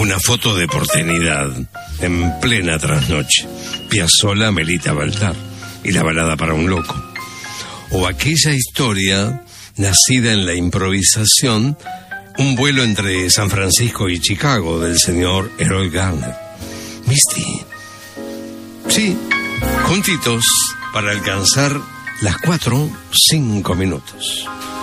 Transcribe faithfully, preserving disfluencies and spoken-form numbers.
Una foto de porteñidad en plena trasnoche. Piazzolla, Melita Baltar y la balada para un loco. O aquella historia nacida en la improvisación, un vuelo entre San Francisco y Chicago del señor Errol Garner. Misty. Sí, juntitos para alcanzar las cuatro, cinco minutos.